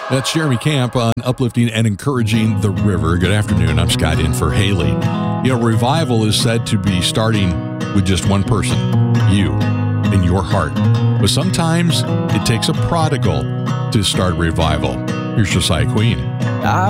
That's Jeremy Camp on uplifting and encouraging the river. Good afternoon. I'm Scott in for Haley. You know, revival is said to be starting with just one person, you, in your heart. But sometimes it takes a prodigal to start revival. Here's Josiah Queen.